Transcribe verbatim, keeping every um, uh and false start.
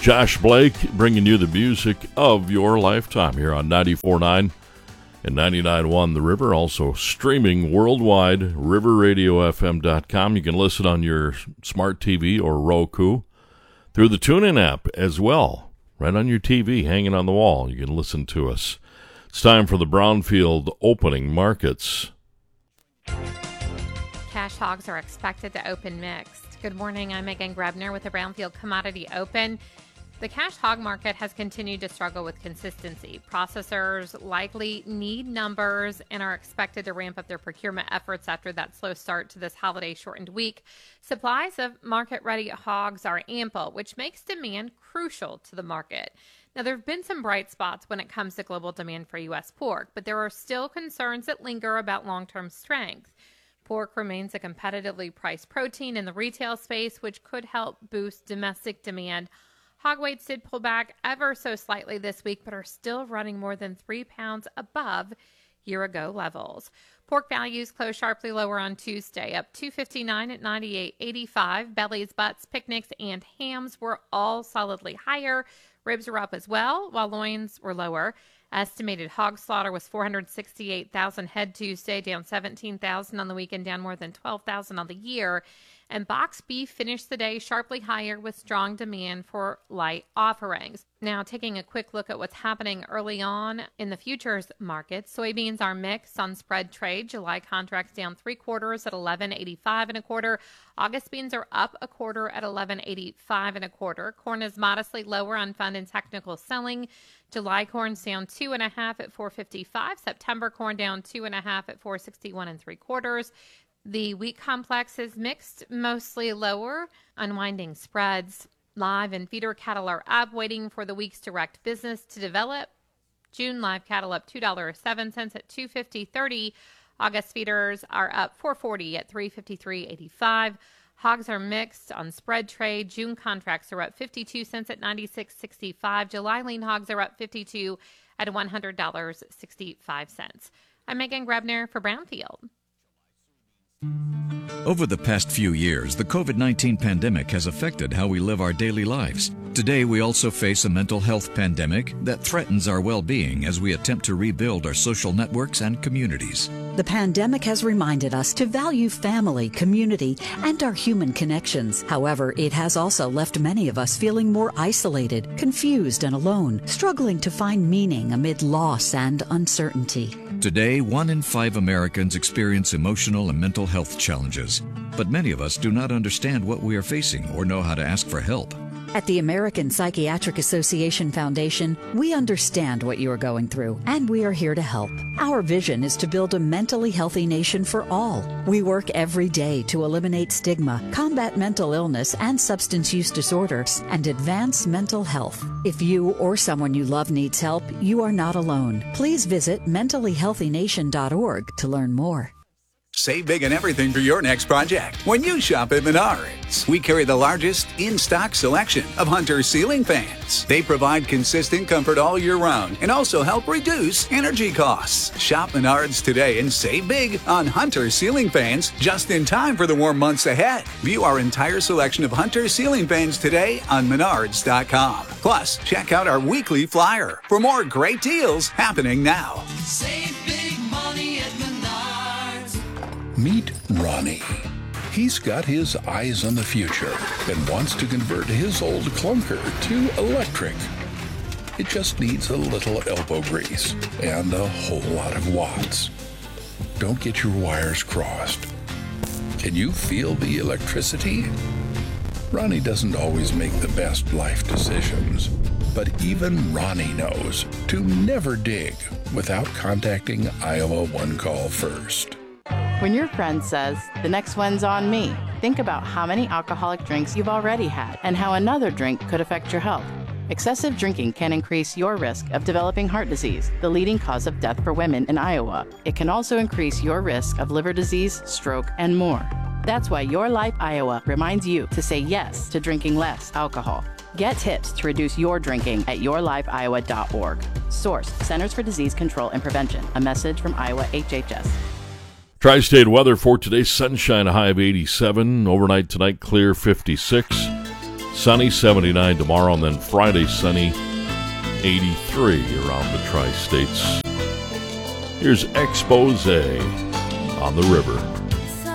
Josh Blake bringing you the music of your lifetime here on ninety-four point nine and ninety-nine point one The River. Also streaming worldwide, river radio f m dot com. You can listen on your smart T V or Roku through the TuneIn app as well. Right on your T V, hanging on the wall. You can listen to us. It's time for the Brownfield opening markets. Cash hogs are expected to open mixed. Good morning. I'm Megan Grebner with the Brownfield Commodity Open. The cash hog market has continued to struggle with consistency. Processors likely need numbers and are expected to ramp up their procurement efforts after that slow start to this holiday-shortened week. Supplies of market-ready hogs are ample, which makes demand crucial to the market. Now, there have been some bright spots when it comes to global demand for U S pork, but there are still concerns that linger about long-term strength. Pork remains a competitively priced protein in the retail space, which could help boost domestic demand. Hog weights did pull back ever so slightly this week, but are still running more than three pounds above year-ago levels. Pork values closed sharply lower on Tuesday, up two fifty-nine at ninety-eight eighty-five. Bellies, butts, picnics, and hams were all solidly higher. Ribs were up as well, while loins were lower. Estimated hog slaughter was four hundred sixty-eight thousand head Tuesday, down seventeen thousand on the weekend, down more than twelve thousand on the year. And boxed beef finished the day sharply higher with strong demand for light offerings. Now, taking a quick look at what's happening early on in the futures market, soybeans are mixed on spread trade. July contracts down three quarters at eleven eighty-five and a quarter. August beans are up a quarter at eleven eighty-five and a quarter. Corn is modestly lower on fund and technical selling. July corn's down two and a half at four fifty-five. September corn down two and a half at four sixty-one and three quarters. The wheat complex is mixed, mostly lower, unwinding spreads. Live and feeder cattle are up, waiting for the week's direct business to develop. June live cattle up two dollars and seven cents at two fifty thirty. August feeders are up four forty at three fifty-three eighty-five. Hogs are mixed on spread trade. June contracts are up fifty-two cents at ninety-six sixty-five. July lean hogs are up fifty-two at one hundred dollars and sixty-five cents. I'm Megan Grebner for Brownfield. Over the past few years, the covid nineteen pandemic has affected how we live our daily lives. Today, we also face a mental health pandemic that threatens our well-being as we attempt to rebuild our social networks and communities. The pandemic has reminded us to value family, community, and our human connections. However, it has also left many of us feeling more isolated, confused, and alone, struggling to find meaning amid loss and uncertainty. Today, one in five Americans experience emotional and mental health challenges, but many of us do not understand what we are facing or know how to ask for help. At the American Psychiatric Association Foundation, we understand what you are going through, and we are here to help. Our vision is to build a mentally healthy nation for all. We work every day to eliminate stigma, combat mental illness and substance use disorders, and advance mental health. If you or someone you love needs help, you are not alone. Please visit mentally healthy nation dot org to learn more. Save big on everything for your next project when you shop at Menards. We carry the largest in-stock selection of Hunter ceiling fans. They provide consistent comfort all year round and also help reduce energy costs. Shop Menards today and save big on Hunter ceiling fans just in time for the warm months ahead. View our entire selection of Hunter ceiling fans today on menards dot com. Plus, check out our weekly flyer for more great deals happening now. Save big money at Menards. Meet Ronnie. He's got his eyes on the future and wants to convert his old clunker to electric. It just needs a little elbow grease and a whole lot of watts. Don't get your wires crossed. Can you feel the electricity? Ronnie doesn't always make the best life decisions, but even Ronnie knows to never dig without contacting Iowa One Call first. When your friend says, the next one's on me, think about how many alcoholic drinks you've already had and how another drink could affect your health. Excessive drinking can increase your risk of developing heart disease, the leading cause of death for women in Iowa. It can also increase your risk of liver disease, stroke, and more. That's why Your Life Iowa reminds you to say yes to drinking less alcohol. Get tips to reduce your drinking at your life iowa dot org. Source, Centers for Disease Control and Prevention. A message from Iowa H H S. Tri-state weather for today, sunshine, a high of eighty-seven. Overnight tonight, clear, fifty-six. Sunny, seventy-nine tomorrow, and then Friday, sunny, eighty-three around the tri-states. Here's Expose on the River.